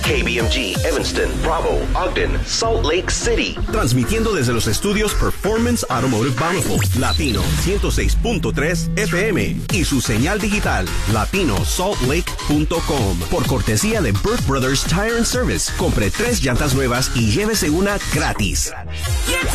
KBMG, Evanston, Bravo, Ogden, Salt Lake City. Transmitiendo desde los estudios Performance Automotive Bountiful, Latino 106.3 FM y su señal digital, latinosaltlake.com. Por cortesía de Burke Brothers Tire and Service, compre 3 llantas nuevas y llévese una gratis. Get